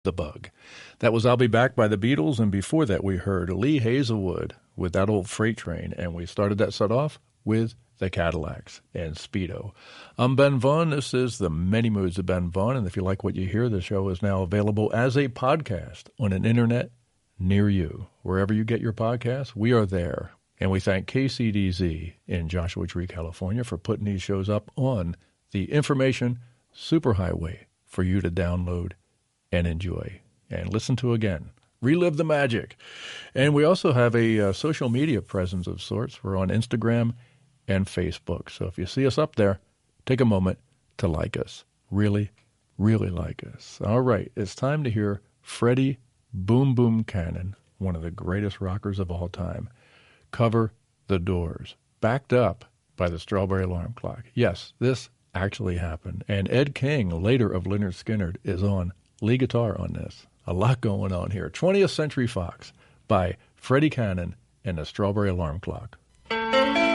the Bug. That was I'll Be Back by the Beatles, and before that we heard Lee Hazelwood with That Old Freight Train, and we started that set off with the Cadillacs and Speedo. I'm Ben Vaughn. This is The Many Moods of Ben Vaughn, and if you like what you hear, the show is now available as a podcast on an internet near you. Wherever you get your podcasts, we are there. And we thank KCDZ in Joshua Tree, California, for putting these shows up on the information superhighway for you to download and enjoy and listen to again. Relive the magic. And we also have a social media presence of sorts. We're on Instagram and Facebook. So if you see us up there, take a moment to like us. Really, really like us. All right, it's time to hear Freddie Boom Boom Cannon, one of the greatest rockers of all time, cover The Doors, backed up by the Strawberry Alarm Clock. Yes, this actually happened. And Ed King, later of Lynyrd Skynyrd, is on lead guitar on this. A lot going on here. 20th Century Fox by Freddie Cannon and the Strawberry Alarm Clock.